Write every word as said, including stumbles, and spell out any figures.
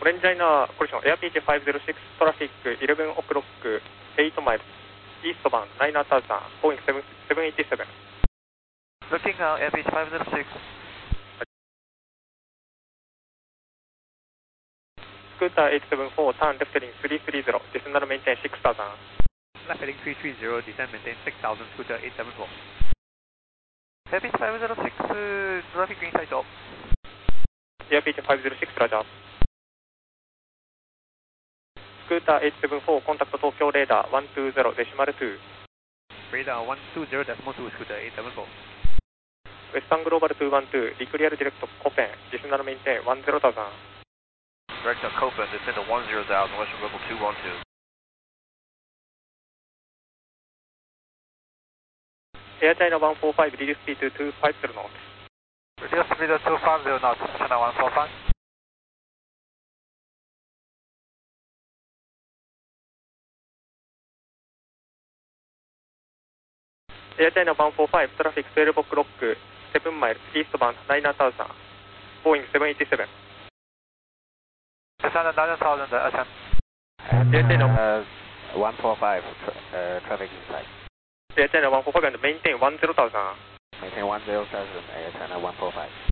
オレンジライナーコリション、エアピーチファイブゼロシックストラフィックイレブンオクロックエイトマイル、イーストバンライナーターザン、ボーイングセブンエイティセブン。 Looking now,エアピーチファイブゼロシックス。 スクーターエイトセブンフォー、ターンレフトリンスリースリーゼロ、ディスナルメインテンシックスターザン。 Left heading three three zero, descend maintain six thousand, scooter eight seven four.エアピーチファイブゼロシックス、トラフィックインサイト。 エアピーチファイブゼロシックスラジャー。スクーターエイトセブンフォー、コンタクト東京レーダーワンツーゼロデシマルツー。 レーダーワンツーゼロデシマルツー、スクーターエイトセブンフォー。 ウェスタングローバルツーワンツー、リクリアルディレクトコペン、ディスナルメインテンワンゼロターザン。 Director Copen, descend to one zero thousand, Western Rebel two one two. エアチャイナワンフォーファイブ、リリーススピードツーファイブゼロノート。 Reduce speed to two five zero knots, China one four five. エアチャイナワンフォーファイブ、トラフィックじゅうにクロックセブンマイル、イーストバンライナーターザン、ボーイングセブンエイティセブン。 Descend nine thousand, ascend. And, uh, one four five, uh, traffic inside. エアチャイナワンフォーファイブ and maintain one zero thousand. Maintain one zero thousand, Air China one four five.